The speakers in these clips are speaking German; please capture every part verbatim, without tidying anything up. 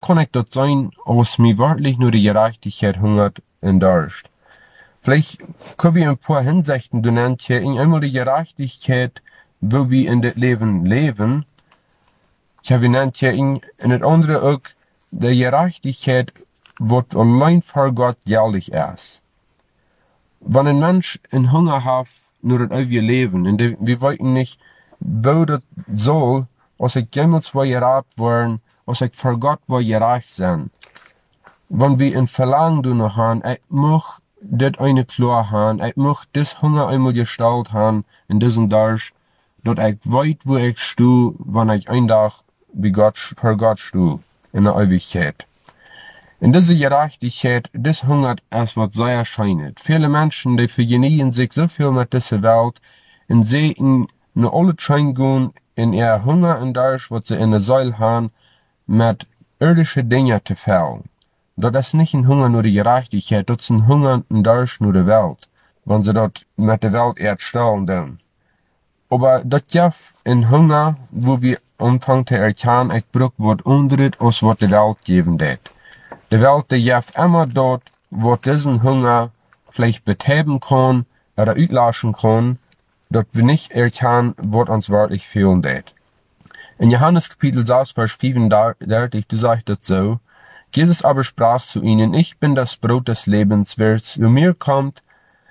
kann ich dort sein, aus mir wirklich nur die Gerechtigkeit hungert und Durst. Vielleicht können wir ein paar Hinsichten, du nennst hier einmal die Gerechtigkeit, wo wir in das Leben leben. Ich habe genannt hier in, in das andere auch die Gerechtigkeit, was allein vor Gott jährlich ist. Wenn ein Mensch einen Hunger hat, nur das ewige Leben, und wir wissen nicht, wo das soll, als ich jemals wo gerat worden, als ich vor Gott wo gerecht sein. Wenn wir ein Verlangen noch haben, ich möchte das eine klar haben, ich möchte das Hunger einmal gestellt haben, in diesem Durst, dass ich weiß, wo ich stehe, wenn ich ein Tag bei Gott, vor Gott stehe, in der Ewigkeit. In dieser Gerechtigkeit, das hungert es, was sehr erscheint. Viele Menschen, die vergenieren sich so viel mit dieser Welt, und sehen nur alle Schein gehen, in ihr Hunger und Durst, was sie in der Seele haben, mit irdische Dinge zu fällen. Das ist nicht ein Hunger nur die Gerechtigkeit, das ist ein Hunger und Durst nur die Welt, wenn sie dort mit der Welt erstellen dann. Aber das gibt ein Hunger, wo wir anfangen zu erkennen, ich brauche was anderes, als was die Welt geben wird. Die Welt, die gibt immer dort, wo diesen Hunger vielleicht betäuben kann, oder auslassen kann, dass wir nicht erkennen, was uns wirklich fehlen wird. In Johannes Kapitel sechs, Vers fünfunddreißig, du sagst das so, Jesus aber sprach zu ihnen, ich bin das Brot des Lebens, wer zu mir kommt,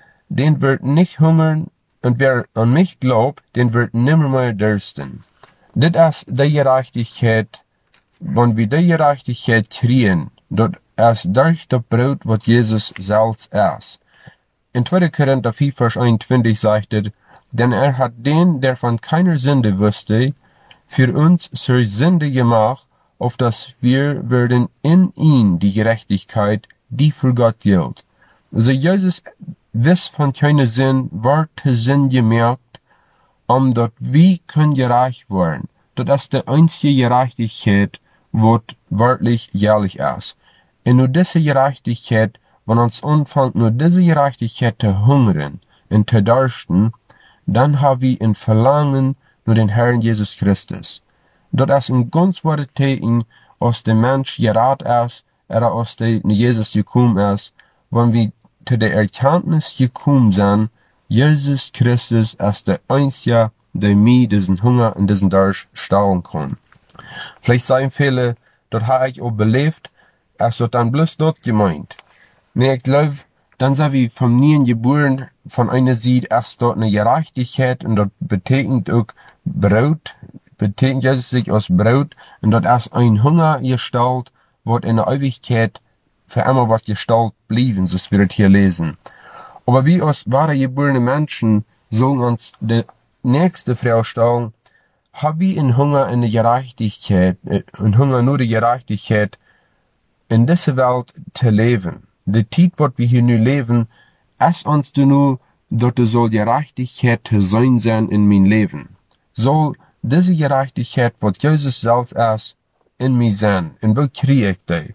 den wird nicht hungern, und wer an mich glaubt, den wird nimmermehr dürsten. Das ist die Gerechtigkeit, wenn wir die Gerechtigkeit kriegen, das ist durch das Brot, was Jesus selbst ist. In zweiter Korinther vier, Vers einundzwanzig sagt er, denn er hat den, der von keiner Sünde wusste, für uns zur Sünde gemacht, auf dass wir werden in ihn die Gerechtigkeit, die für Gott gilt. Also Jesus wiss von keiner Sinn, war zu Sinn gemerkt, um dort wir können gerecht werden. Das ist die einzige Gerechtigkeit, was wirklich jährlich ist. Und nur diese Gerechtigkeit, wenn uns anfängt, nur diese Gerechtigkeit zu hungern und zu dursten, dann haben wir ein Verlangen nur den Herrn Jesus Christus. Das ist ein ganz wahres Zeichen, aus dem Mensch gerat ist, oder aus dem Jesus gekommen ist, wenn wir zu der Erkenntnis gekommen sind, Jesus Christus ist der Einzige, der mir diesen Hunger und diesen Durst stillen kann. Vielleicht sagen viele, das habe ich auch belebt, es wird dann bloß dort gemeint. Nee, ich glaube, dann sind wir vom Nien geboren, von einer Seite ist dort eine Gerechtigkeit, und das betekent auch Brot, betekent Jesus sich aus Brot, und das ist ein Hunger gestellt, wird in der Ewigkeit für immer was gestellt blieben, so wir das hier lesen. Aber wir als wahre geborene Menschen sollen uns die nächste Frage stellen, haben wir einen Hunger in der Gerechtigkeit, einen Hunger nur die Gerechtigkeit, in dieser Welt zu leben. Die Zeit, was wir hier nur leben, ist uns nur, dass soll Gerechtigkeit zu sein sein in mein Leben. Soll diese Gerechtigkeit, was Jesus selbst ist, in mir sein. Und wo kriege ich die?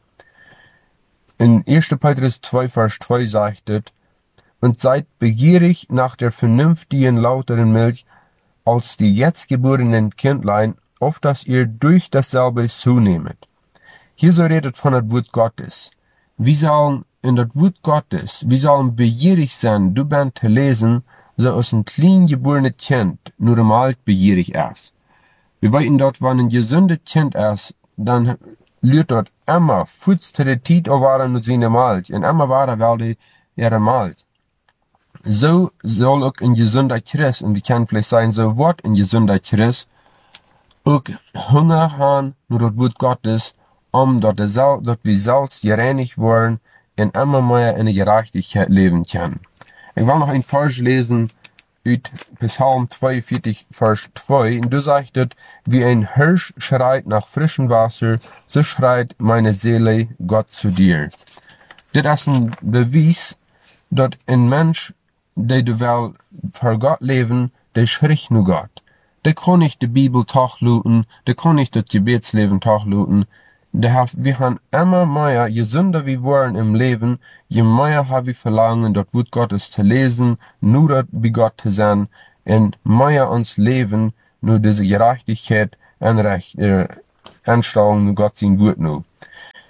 In erster Petrus zwei, Vers zwei sagt es, und seid begierig nach der vernünftigen, lauteren Milch, als die jetzt geborenen Kindlein, auf dass ihr durch dasselbe zunehmet. Hier so redet von das Wort Gottes. Wir sollen in das Wort Gottes, wir sollen begierig sein, du bist zu lesen, so als ein klein geborenes Kind nur im Alt begierig ist. Wir wissen dort, wenn ein gesundes Kind ist, dann lürt dort immer, futz zu der Zeit, auch waren nur seine Milch, und immer war er, weil die ihre Milch. So soll auch ein gesunder Christ, und wir können vielleicht sagen, so wird ein gesunder Christ, auch Hunger haben, nur das Wort Gottes, um dort, dort wir selbst gereinigt werden, und immer mehr in der Gerechtigkeit leben können. Ich will noch ein Vers lesen, aus Psalm zweiundvierzig, Vers zwei, und du sagst, wie ein Hirsch schreit nach frischem Wasser, so schreit meine Seele Gott zu dir. Das ist ein Beweis, dass ein Mensch, der du will für Gott leben, der schreit nur Gott. Der kann nicht die Bibel tachluten, der kann nicht das Gebetsleben tachluten. Der, wir haben immer mehr, je sünder wir wollen im Leben, je mehr haben wir Verlangen, das Wort Gottes zu lesen, nur bei Gott zu sein, und mehr uns leben, nur diese Gerechtigkeit und Recht, äh, Anstellung, nur Gott sein Wort nur.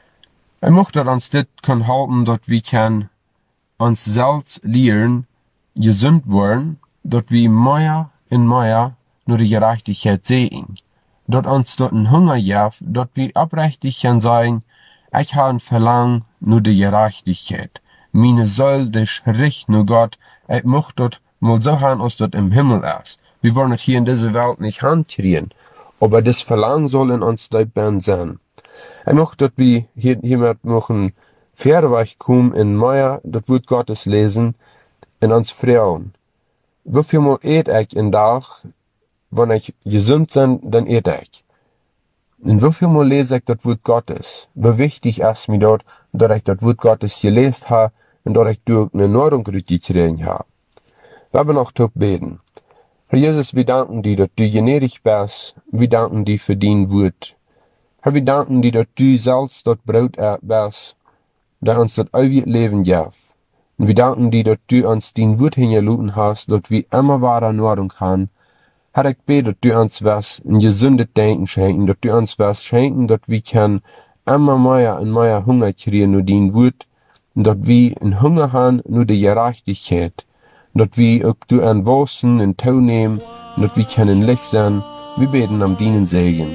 Ich möchte, dass uns dit kann helfen, dass wir kann uns selbst lehren, gesund werden, dass wir mehr und mehr nur die Gerechtigkeit sehen. Dass uns dort ein Hunger gibt, dass wir aufrichtig kann sagen, ich habe ein Verlangen nur die Gerechtigkeit. Meine Seele, dich riecht nur Gott, ich möchte dort mal so haben, als das im Himmel ist. Wir wollen es hier in dieser Welt nicht hinkriegen, aber das Verlangen soll in uns dabei sein. Ich möchte, dass wir hier, hiermit noch ein Fairweg kommen in mehr, das Wort Gottes lesen, in uns Frauen. Wie viel mal eet ich in Tag, wenn ich gesund bin, dann eet ich. Und wie viel mal lese ich das Wort Gottes? Wie wichtig ist mir dort, dass ich das Wort Gottes gelesen habe und dass ich durch eine Nahrung gekriegt habe. Wir haben noch zu beten. Herr Jesus, wir danken dir, dass du gnädig bist. Wir danken dir für dein Wort. Herr, wir danken dir, dass du selbst das Brot bist, das uns das ewige Leben gibt. Und wir danken dir, dass du uns dein Wort hingelassen hast, dass wir immer wahre Nahrung haben. Herr, ich bete, dass du uns was ein gesundes Denken schenken, dass du uns was schenken, dass wir können immer mehr und mehr Hunger kriegen nur dein Wort, und dass wir einen Hunger haben nur die Gerechtigkeit, und dass wir auch du an Wossen und Tau nehmen, und dass wir können Licht sein. Wir beten am deinen Segen.